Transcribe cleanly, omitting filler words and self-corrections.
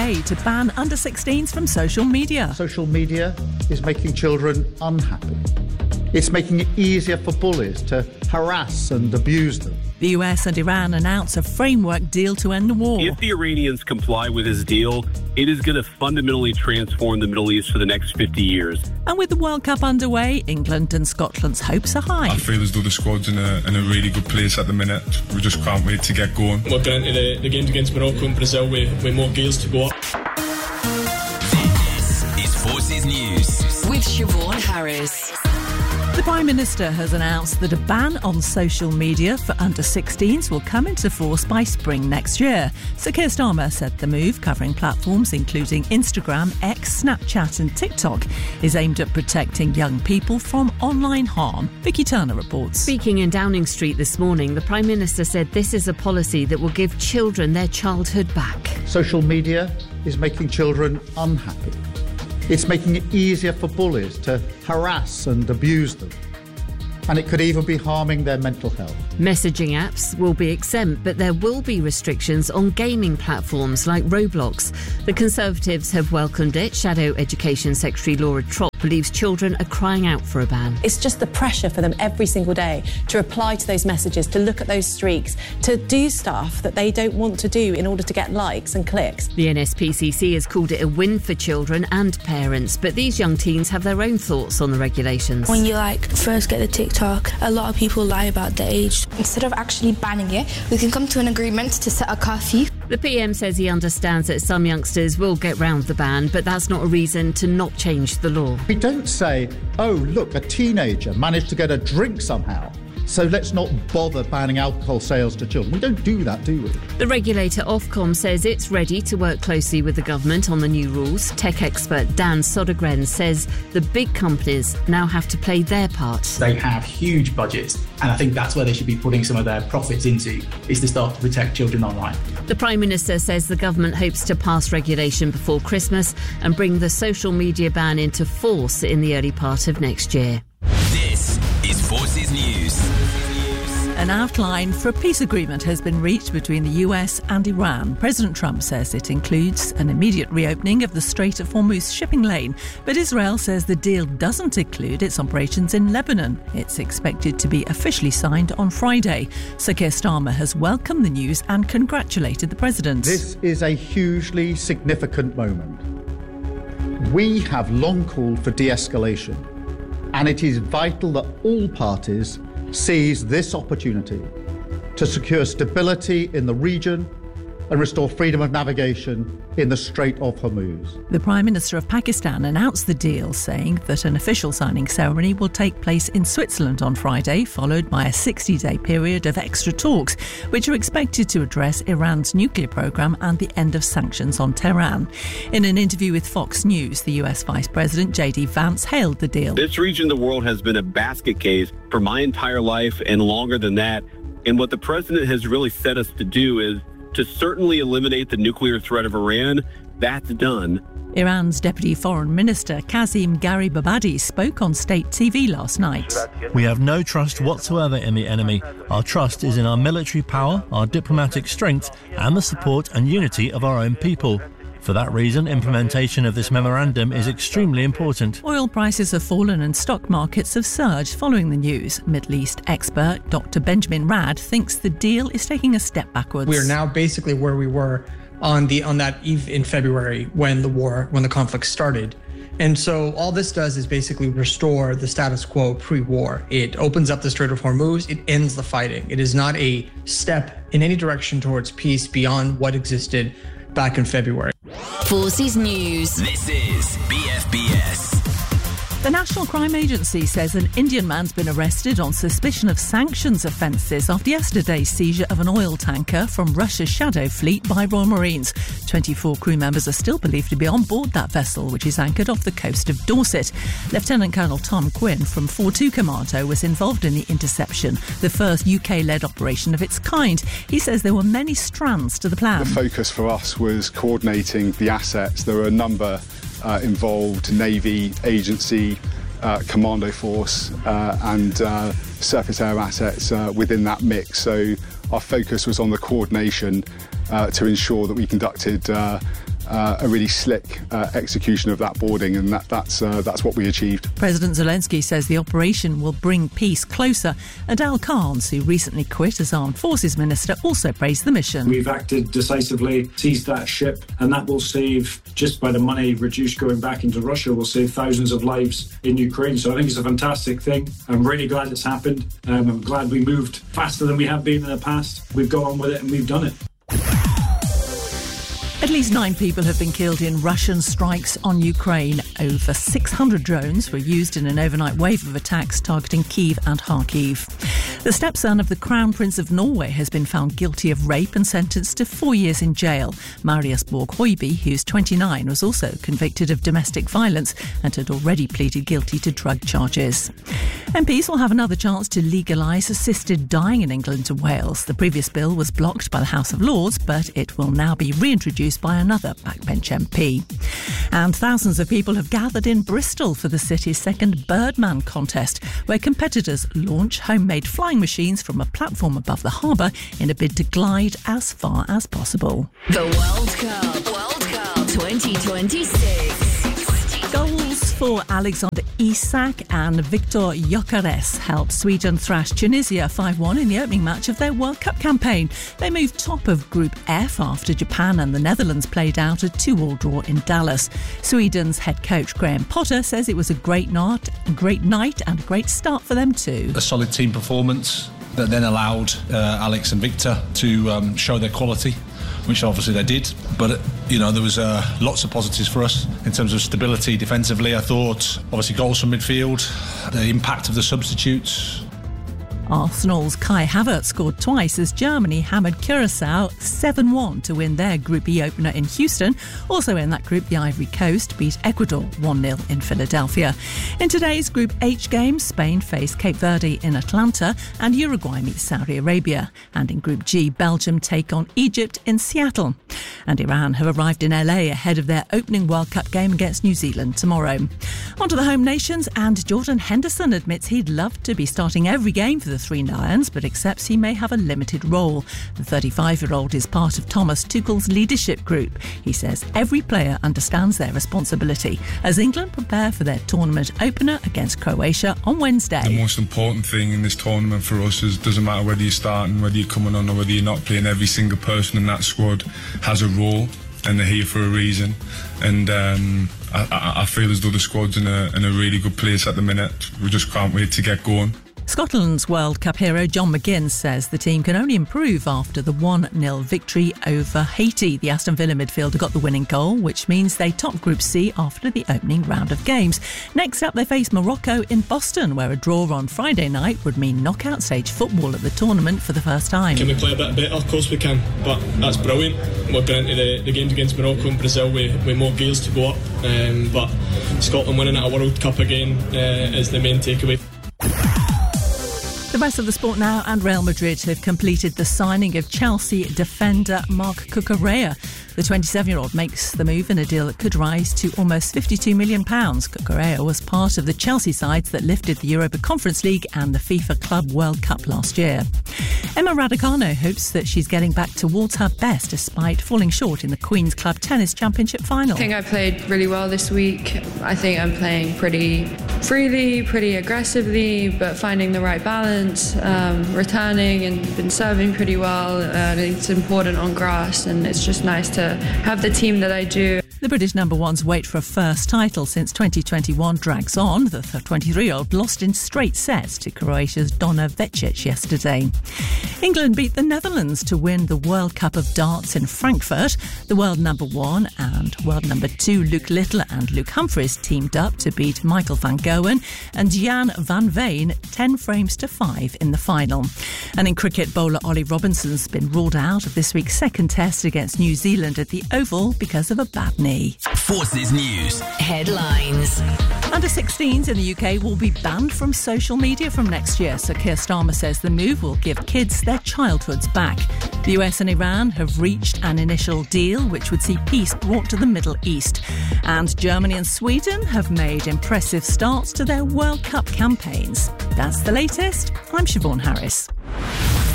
underway to ban under-16s from social media. Social media is making children unhappy. It's making it easier for bullies to harass and abuse them. The US and Iran announce a framework deal to end the war. If the Iranians comply with this deal, it is going to fundamentally transform the Middle East for the next 50 years. And with the World Cup underway, England and Scotland's hopes are high. I feel as though the squad's in a really good place at the minute. We just can't wait to get going. We're going into the games against Morocco and Brazil with more gears to go up. This is Forces News with Siobhan Harris. The Prime Minister has announced that a ban on social media for under-16s will come into force by spring next year. Sir Keir Starmer said the move, covering platforms including Instagram, X, Snapchat and TikTok, is aimed at protecting young people from online harm. Vicky Turner reports. Speaking in Downing Street this morning, the Prime Minister said this is a policy that will give children their childhood back. Social media is making children unhappy. It's making it easier for bullies to harass and abuse them. And it could even be harming their mental health. Messaging apps will be exempt, but there will be restrictions on gaming platforms like Roblox. The Conservatives have welcomed it. Shadow Education Secretary Laura Trott believes children are crying out for a ban. It's just the pressure for them every single day to reply to those messages, to look at those streaks, to do stuff that they don't want to do in order to get likes and clicks. The NSPCC has called it a win for children and parents, but these young teens have their own thoughts on the regulations. When you first get the TikTok, a lot of people lie about the age. Instead of actually banning it, we can come to an agreement to set a curfew. The PM says he understands that some youngsters will get round the ban, but that's not a reason to not change the law. We don't say, oh, look, a teenager managed to get a drink somehow, so let's not bother banning alcohol sales to children. We don't do that, do we? The regulator Ofcom says it's ready to work closely with the government on the new rules. Tech expert Dan Sodergren says the big companies now have to play their part. They have huge budgets, and I think that's where they should be putting some of their profits into, is to start to protect children online. The Prime Minister says the government hopes to pass regulation before Christmas and bring the social media ban into force in the early part of next year. This is Forces News. An outline for a peace agreement has been reached between the US and Iran. President Trump says it includes an immediate reopening of the Strait of Hormuz shipping lane, but Israel says the deal doesn't include its operations in Lebanon. It's expected to be officially signed on Friday. Sir Keir Starmer has welcomed the news and congratulated the president. This is a hugely significant moment. We have long called for de-escalation, and it is vital that all parties seize this opportunity to secure stability in the region and restore freedom of navigation in the Strait of Hormuz. The Prime Minister of Pakistan announced the deal, saying that an official signing ceremony will take place in Switzerland on Friday, followed by a 60-day period of extra talks, which are expected to address Iran's nuclear program and the end of sanctions on Tehran. In an interview with Fox News, the US Vice President J.D. Vance hailed the deal. This region of the world has been a basket case for my entire life and longer than that. And what the president has really set us to do is to certainly eliminate the nuclear threat of Iran. That's done. Iran's Deputy Foreign Minister Kazim Garibabadi spoke on state TV last night. We have no trust whatsoever in the enemy. Our trust is in our military power, our diplomatic strength, and the support and unity of our own people. For that reason, implementation of this memorandum is extremely important. Oil prices have fallen and stock markets have surged following the news. Middle East expert Dr. Benjamin Rad thinks the deal is taking a step backwards. We are now basically where we were on that eve in February when the conflict started. And so all this does is basically restore the status quo pre-war. It opens up the Strait of Hormuz. It ends the fighting. It is not a step in any direction towards peace beyond what existed back in February. Forces News. This is BFBS. The National Crime Agency says an Indian man's been arrested on suspicion of sanctions offences after yesterday's seizure of an oil tanker from Russia's Shadow Fleet by Royal Marines. 24 crew members are still believed to be on board that vessel, which is anchored off the coast of Dorset. Lieutenant Colonel Tom Quinn from 4-2 Commando was involved in the interception, the first UK-led operation of its kind. He says there were many strands to the plan. The focus for us was coordinating the assets. There were a number involved: Navy, agency, commando force and surface air assets within that mix. So our focus was on the coordination to ensure that we conducted a really slick execution of that boarding, and that's what we achieved. President Zelensky says the operation will bring peace closer, and Al Khans, who recently quit as Armed Forces Minister, also praised the mission. We've acted decisively, seized that ship, and that will save, just by the money reduced going back into Russia, will save thousands of lives in Ukraine. So I think it's a fantastic thing. I'm really glad it's happened. I'm glad we moved faster than we have been in the past. We've gone on with it and we've done it. At least 9 people have been killed in Russian strikes on Ukraine. Over 600 drones were used in an overnight wave of attacks targeting Kyiv and Kharkiv. The stepson of the Crown Prince of Norway has been found guilty of rape and sentenced to 4 years in jail. Marius Borg-Høiby, who's 29, was also convicted of domestic violence and had already pleaded guilty to drug charges. MPs will have another chance to legalise assisted dying in England and Wales. The previous bill was blocked by the House of Lords, but it will now be reintroduced by another backbench MP. And thousands of people have gathered in Bristol for the city's second Birdman contest, where competitors launch homemade flying machines from a platform above the harbour in a bid to glide as far as possible. The World Cup 2026. Goals for Alexander Isak and Victor Gyökeres helped Sweden thrash Tunisia 5-1 in the opening match of their World Cup campaign. They moved top of Group F after Japan and the Netherlands played out a 2-2 draw in Dallas. Sweden's head coach Graham Potter says it was a great night and a great start for them too. A solid team performance that then allowed Alex and Victor to show their quality, which obviously they did. But, there was lots of positives for us in terms of stability defensively. I thought, obviously, goals from midfield, the impact of the substitutes. Arsenal's Kai Havertz scored twice as Germany hammered Curaçao 7-1 to win their Group E opener in Houston. Also in that group, the Ivory Coast beat Ecuador 1-0 in Philadelphia. In today's Group H game, Spain face Cape Verde in Atlanta and Uruguay meet Saudi Arabia. And in Group G, Belgium take on Egypt in Seattle. And Iran have arrived in LA ahead of their opening World Cup game against New Zealand tomorrow. On to the home nations, and Jordan Henderson admits he'd love to be starting every game for the Three Lions, but accepts he may have a limited role. The 35-year-old is part of Thomas Tuchel's leadership group. He says every player understands their responsibility as England prepare for their tournament opener against Croatia on Wednesday. The most important thing in this tournament for us is it doesn't matter whether you're starting, whether you're coming on or whether you're not playing. Every single person in that squad has a role and they're here for a reason. And I feel as though the squad's in a really good place at the minute. We just can't wait to get going. Scotland's World Cup hero John McGinn says the team can only improve after the 1-0 victory over Haiti. The Aston Villa midfielder got the winning goal, which means they top Group C after the opening round of games. Next up, they face Morocco in Boston, where a draw on Friday night would mean knockout stage football at the tournament for the first time. Can we play a bit better? Of course we can, but that's brilliant. We're going into the games against Morocco and Brazil with more gears to go up, but Scotland winning at a World Cup again is the main takeaway. The rest of the sport now, and Real Madrid have completed the signing of Chelsea defender Marc Cucurella. The 27-year-old makes the move in a deal that could rise to almost £52 million. Cucurella was part of the Chelsea sides that lifted the Europa Conference League and the FIFA Club World Cup last year. Emma Raducanu hopes that she's getting back towards her best despite falling short in the Queen's Club Tennis Championship final. I think I played really well this week. I think I'm playing pretty freely, pretty aggressively, but finding the right balance, returning and been serving pretty well. I think it's important on grass, and it's just nice to have the team that I do. The British number one's wait for a first title since 2021 drags on. The 23-year-old lost in straight sets to Croatia's Donna Vecic yesterday. England beat the Netherlands to win the World Cup of Darts in Frankfurt. The world number one and world number two Luke Little and Luke Humphries teamed up to beat Michael van Gerwen and Jan van Veen 10 frames to 5 in the final. And in cricket, bowler Ollie Robinson's been ruled out of this week's second test against New Zealand at the Oval because of a bad knee. Forces News headlines. Under 16s in the UK will be banned from social media from next year. Sir Keir Starmer says the move will give kids their childhoods back. The US and Iran have reached an initial deal which would see peace brought to the Middle East. And Germany and Sweden have made impressive starts to their World Cup campaigns. That's the latest. I'm Siobhan Harris.